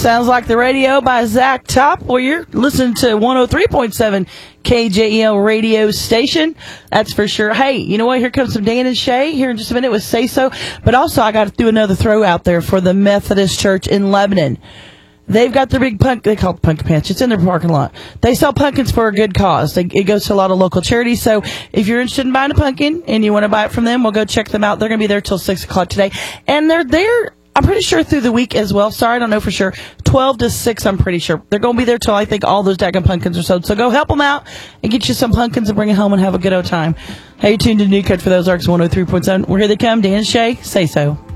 Sounds like the radio by Zach Top. Well, you're listening to 103.7 KJEL radio station. That's for sure. Hey, you know what? Here comes some Dan and Shay here in just a minute with Say So. But also, I got to do another throw out there for the Methodist Church in Lebanon. They've got their big they call it pumpkin patch. It's in their parking lot. They sell pumpkins for a good cause. It goes to a lot of local charities. So if you're interested in buying a pumpkin and you want to buy it from them, we'll go check them out. They're going to be there till 6 o'clock today. And they're there, I'm pretty sure, through the week as well. Sorry, I don't know for sure. 12 to 6, I'm pretty sure. They're going to be there till I think all those daggone pumpkins are sold. So go help them out and get you some pumpkins and bring it home and have a good old time. Hey, you're tuned to New Cut for those Arcs 103.7. We're here they come. Dan and Shay, Say So.